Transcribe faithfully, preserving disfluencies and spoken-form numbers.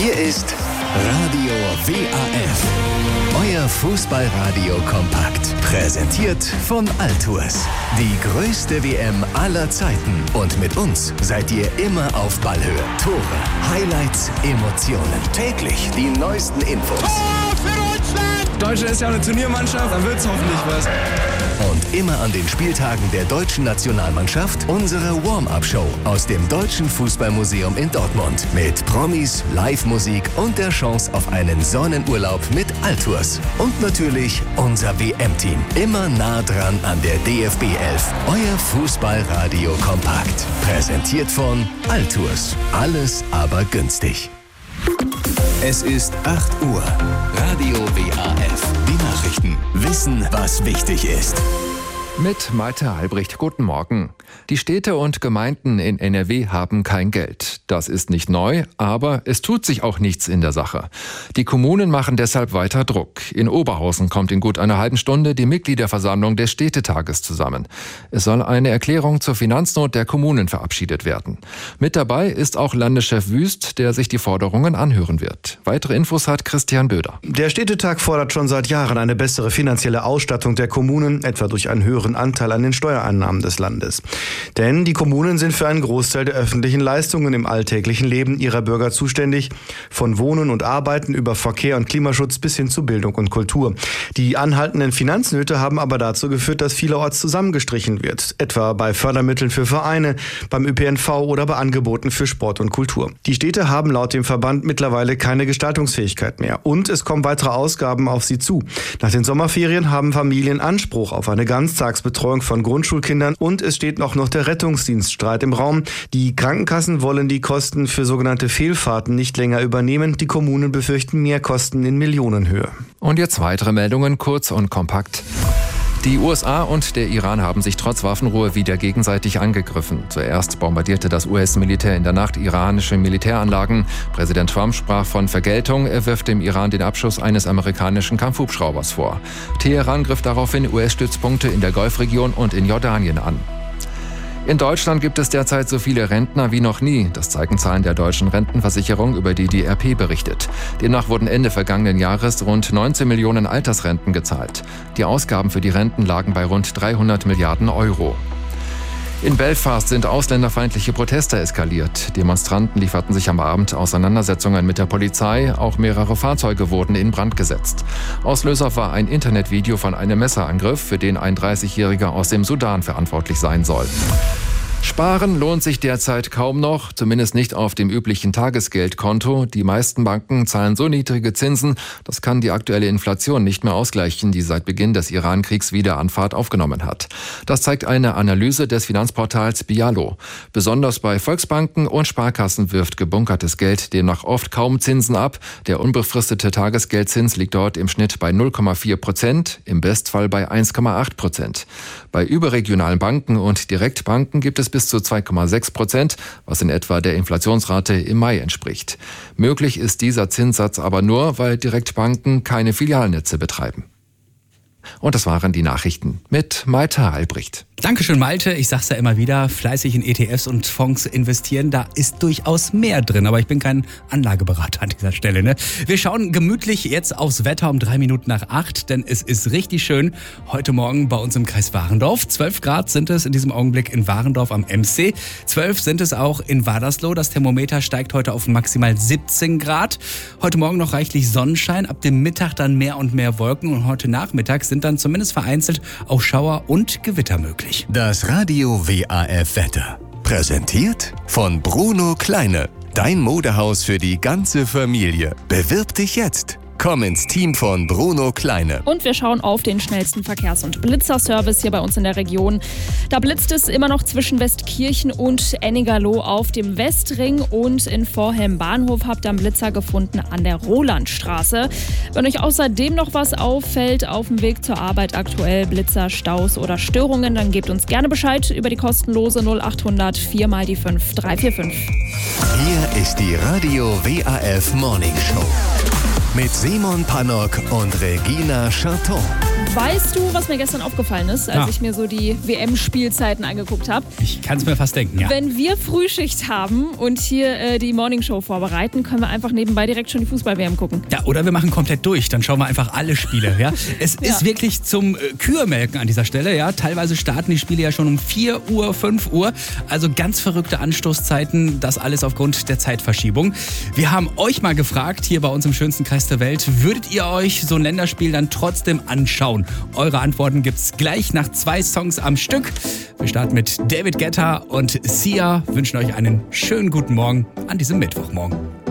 Hier ist Radio W A F, euer Fußballradio kompakt. Präsentiert von Altours. Die größte W M aller Zeiten. Und mit uns seid ihr immer auf Ballhöhe. Tore, Highlights, Emotionen. Täglich die neuesten Infos. Tor für Deutschland! Deutschland ist ja eine Turniermannschaft, dann wird's hoffentlich was. Und immer an den Spieltagen der deutschen Nationalmannschaft unsere Warm-Up-Show aus dem Deutschen Fußballmuseum in Dortmund. Mit Promis, Live-Musik und der Chance auf einen Sonnenurlaub mit Altours. Und natürlich unser W M-Team. Immer nah dran an der D F B elf. Euer Fußballradio kompakt. Präsentiert von Altours. Alles aber günstig. Es ist acht Uhr. Radio W A F. Die Nachrichten. Wissen, was wichtig ist. Mit Malte Albrecht, guten Morgen. Die Städte und Gemeinden in N R W haben kein Geld. Das ist nicht neu, aber es tut sich auch nichts in der Sache. Die Kommunen machen deshalb weiter Druck. In Oberhausen kommt in gut einer halben Stunde die Mitgliederversammlung des Städtetages zusammen. Es soll eine Erklärung zur Finanznot der Kommunen verabschiedet werden. Mit dabei ist auch Landeschef Wüst, der sich die Forderungen anhören wird. Weitere Infos hat Christian Böder. Der Städtetag fordert schon seit Jahren eine bessere finanzielle Ausstattung der Kommunen, etwa durch einen höheren Anteil an den Steuereinnahmen des Landes. Denn die Kommunen sind für einen Großteil der öffentlichen Leistungen im alltäglichen Leben ihrer Bürger zuständig, von Wohnen und Arbeiten über Verkehr und Klimaschutz bis hin zu Bildung und Kultur. Die anhaltenden Finanznöte haben aber dazu geführt, dass vielerorts zusammengestrichen wird, etwa bei Fördermitteln für Vereine, beim Ö P N V oder bei Angeboten für Sport und Kultur. Die Städte haben laut dem Verband mittlerweile keine Gestaltungsfähigkeit mehr und es kommen weitere Ausgaben auf sie zu. Nach den Sommerferien haben Familien Anspruch auf eine Ganztagsbetreuung von Grundschulkindern und es steht auch noch der Rettungsdienststreit im Raum. Die Krankenkassen wollen die Kosten für sogenannte Fehlfahrten nicht länger übernehmen. Die Kommunen befürchten Mehrkosten in Millionenhöhe. Und jetzt weitere Meldungen, kurz und kompakt. Die U S A und der Iran haben sich trotz Waffenruhe wieder gegenseitig angegriffen. Zuerst bombardierte das U S-Militär in der Nacht iranische Militäranlagen. Präsident Trump sprach von Vergeltung. Er wirft dem Iran den Abschuss eines amerikanischen Kampfhubschraubers vor. Teheran griff daraufhin U S-Stützpunkte in der Golfregion und in Jordanien an. In Deutschland gibt es derzeit so viele Rentner wie noch nie. Das zeigen Zahlen der Deutschen Rentenversicherung, über die die R P berichtet. Demnach wurden Ende vergangenen Jahres rund neunzehn Millionen Altersrenten gezahlt. Die Ausgaben für die Renten lagen bei rund dreihundert Milliarden Euro. In Belfast sind ausländerfeindliche Proteste eskaliert. Demonstranten lieferten sich am Abend Auseinandersetzungen mit der Polizei. Auch mehrere Fahrzeuge wurden in Brand gesetzt. Auslöser war ein Internetvideo von einem Messerangriff, für den ein dreißigjähriger aus dem Sudan verantwortlich sein soll. Sparen lohnt sich derzeit kaum noch, zumindest nicht auf dem üblichen Tagesgeldkonto. Die meisten Banken zahlen so niedrige Zinsen, das kann die aktuelle Inflation nicht mehr ausgleichen, die seit Beginn des Iran-Kriegs wieder an Fahrt aufgenommen hat. Das zeigt eine Analyse des Finanzportals Bialo. Besonders bei Volksbanken und Sparkassen wirft gebunkertes Geld demnach oft kaum Zinsen ab. Der unbefristete Tagesgeldzins liegt dort im Schnitt bei null Komma vier Prozent, im Bestfall bei eins Komma acht Prozent. Bei überregionalen Banken und Direktbanken gibt es bis zu zwei Komma sechs Prozent, was in etwa der Inflationsrate im Mai entspricht. Möglich ist dieser Zinssatz aber nur, weil Direktbanken keine Filialnetze betreiben. Und das waren die Nachrichten mit Malte Albrecht. Dankeschön, Malte. Ich sag's ja immer wieder, fleißig in E T Fs und Fonds investieren, da ist durchaus mehr drin. Aber ich bin kein Anlageberater an dieser Stelle. Ne? Wir schauen gemütlich jetzt aufs Wetter um drei Minuten nach acht, denn es ist richtig schön heute Morgen bei uns im Kreis Warendorf. zwölf Grad sind es in diesem Augenblick in Warendorf am M C. zwölf sind es auch in Wadersloh. Das Thermometer steigt heute auf maximal siebzehn Grad. Heute Morgen noch reichlich Sonnenschein, ab dem Mittag dann mehr und mehr Wolken. Und heute Nachmittag sind dann zumindest vereinzelt auch Schauer und Gewitter möglich. Das Radio W A F Wetter. Präsentiert von Bruno Kleine. Dein Modehaus für die ganze Familie. Bewirb dich jetzt. Komm ins Team von Bruno Kleine. Und wir schauen auf den schnellsten Verkehrs- und Blitzerservice hier bei uns in der Region. Da blitzt es immer noch zwischen Westkirchen und Ennigerloh auf dem Westring und in Vorhelm Bahnhof habt ihr einen Blitzer gefunden an der Rolandstraße. Wenn euch außerdem noch was auffällt auf dem Weg zur Arbeit aktuell, Blitzer, Staus oder Störungen, dann gebt uns gerne Bescheid über die kostenlose null acht hundert vier mal die fünf drei vier fünf. Hier ist die Radio W A F Morning Show mit Simon Pannock und Regina Charton. Weißt du, was mir gestern aufgefallen ist, als Ja. ich mir so die W M-Spielzeiten angeguckt habe? Ich kann es mir fast denken, ja. Wenn wir Frühschicht haben und hier äh, die Morningshow vorbereiten, können wir einfach nebenbei direkt schon die Fußball-W M gucken. Ja, oder wir machen komplett durch, dann schauen wir einfach alle Spiele. Ja? Es Ja. ist wirklich zum äh, Kühemelken an dieser Stelle. Ja? Teilweise starten die Spiele ja schon um vier Uhr, fünf Uhr. Also ganz verrückte Anstoßzeiten, das alles aufgrund der Zeitverschiebung. Wir haben euch mal gefragt, hier bei uns im schönsten Kreis der Welt, würdet ihr euch so ein Länderspiel dann trotzdem anschauen? Eure Antworten gibt's gleich nach zwei Songs am Stück. Wir starten mit David Guetta und Sia, wünschen euch einen schönen guten Morgen an diesem Mittwochmorgen.